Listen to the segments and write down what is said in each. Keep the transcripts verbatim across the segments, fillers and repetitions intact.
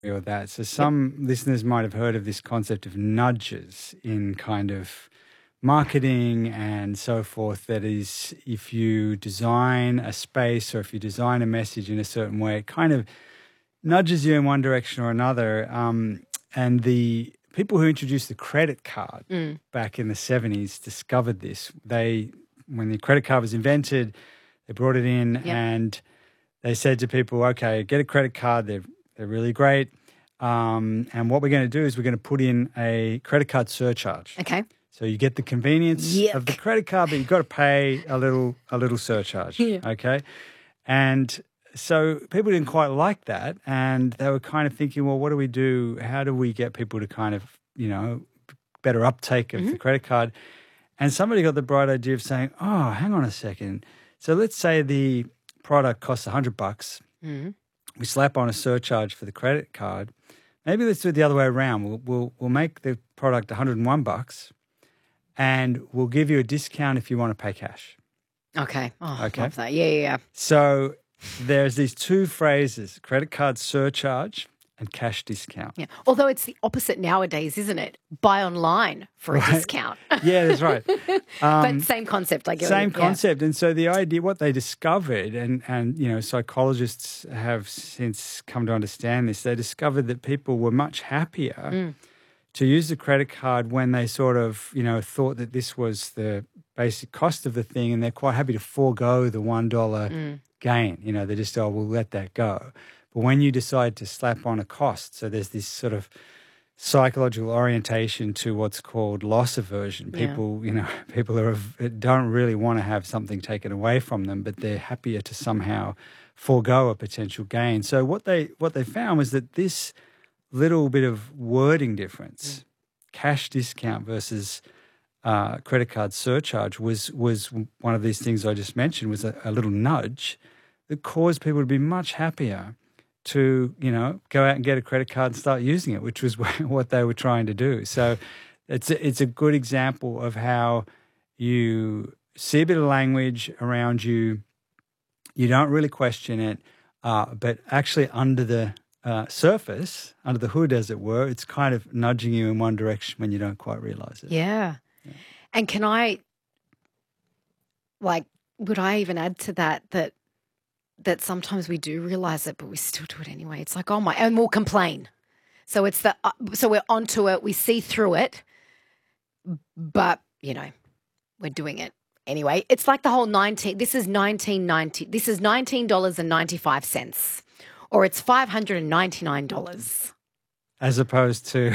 or that. So some yep. listeners might have heard of this concept of nudges in kind of marketing and so forth. That is, if you design a space or if you design a message in a certain way, it kind of nudges you in one direction or another. Um, and the people who introduced the credit card mm. back in the seventies discovered this. They, when the credit card was invented, they brought it in yep. and they said to people, okay, get a credit card. They're, they're really great. Um, and what we're going to do is we're going to put in a credit card surcharge. Okay. So you get the convenience Yuck. of the credit card, but you've got to pay a little a little surcharge, yeah. okay? And so people didn't quite like that, and they were kind of thinking, well, what do we do? How do we get people to kind of, you know, better uptake of mm-hmm. the credit card? And somebody got the bright idea of saying, oh, hang on a second. So let's say the product costs one hundred bucks. Mm-hmm. We slap on a surcharge for the credit card. Maybe let's do it the other way around. We'll we'll, we'll make the product one hundred one bucks. And we'll give you a discount if you want to pay cash. Okay. Oh, okay. Love that. Yeah, yeah, yeah. So there's these two phrases, credit card surcharge and cash discount. Yeah. Although it's the opposite nowadays, isn't it? Buy online for right. a discount. Yeah, that's right. Um, but same concept, I guess. Same yeah. concept. And so the idea, what they discovered, and, and, you know, psychologists have since come to understand this, they discovered that people were much happier mm. to use the credit card when they sort of, you know, thought that this was the basic cost of the thing, and they're quite happy to forego the one dollar mm. gain. You know, they just, oh, we'll let that go. But when you decide to slap on a cost, so there's this sort of psychological orientation to what's called loss aversion. People, yeah. you know, people are, don't really want to have something taken away from them, but they're happier to somehow forego a potential gain. So what they what they found was that this little bit of wording difference, mm. cash discount versus uh, credit card surcharge, was was one of these things I just mentioned, was a, a little nudge that caused people to be much happier to, you know, go out and get a credit card and start using it, which was what they were trying to do. So it's a, it's a good example of how you see a bit of language around you, you don't really question it, uh, but actually under the uh, surface, under the hood, as it were, it's kind of nudging you in one direction when you don't quite realize it. Yeah. yeah. And can I, like, would I even add to that that that sometimes we do realize it, but we still do it anyway. It's like, oh my, and we'll complain. So it's the, uh, so we're onto it, we see through it, but, you know, we're doing it anyway. It's like the whole nineteen, this is nineteen ninety, this is nineteen dollars and ninety-five cents, or it's five hundred ninety-nine dollars. As opposed to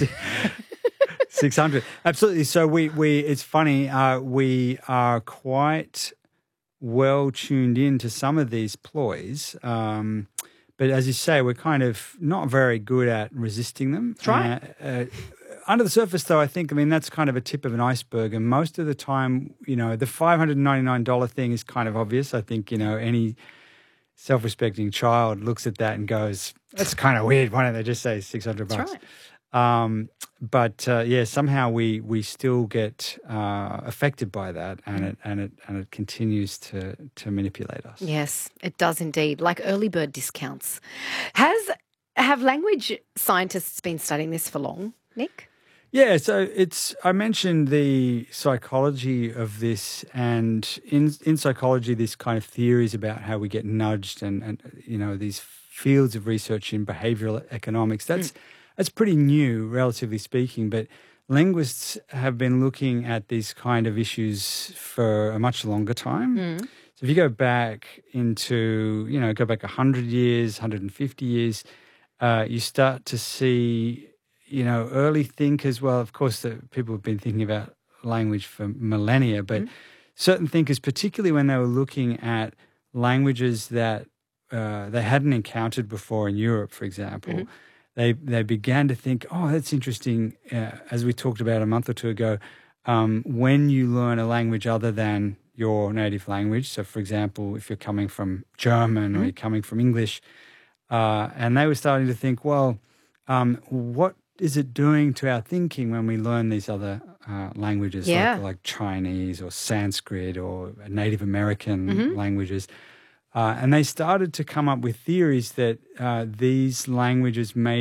six hundred. Absolutely. So we, we, it's funny, uh, we are quite well tuned in to some of these ploys. Um, but as you say, we're kind of not very good at resisting them. That's right. Uh, uh, under the surface, though, I think, I mean, that's kind of a tip of an iceberg. And most of the time, you know, the five hundred ninety-nine dollars thing is kind of obvious. I think, you know, any self-respecting child looks at that and goes, that's kind of weird. Why don't they just say six hundred bucks? That's right. Um, but uh, yeah, somehow we we still get uh, affected by that, and it and it and it continues to to manipulate us. Yes, it does indeed. Like early bird discounts. Has have language scientists been studying this for long, Nick? Yeah, so it's I mentioned the psychology of this, and in in psychology, this kind of theories about how we get nudged, and and you know these fields of research in behavioral economics. That's mm. That's pretty new, relatively speaking, but linguists have been looking at these kind of issues for a much longer time. Mm. So if you go back into, you know, go back one hundred years, one hundred fifty years, uh, you start to see, you know, early thinkers, well, of course, the people have been thinking about language for millennia, but mm. certain thinkers, particularly when they were looking at languages that uh, they hadn't encountered before in Europe, for example, mm-hmm. They they began to think, oh, that's interesting, uh, as we talked about a month or two ago, um, when you learn a language other than your native language. So, for example, if you're coming from German mm-hmm. or you're coming from English, uh, and they were starting to think, well, um, what is it doing to our thinking when we learn these other uh, languages yeah. like, like Chinese or Sanskrit or Native American mm-hmm. languages? Uh, and they started to come up with theories that uh, these languages may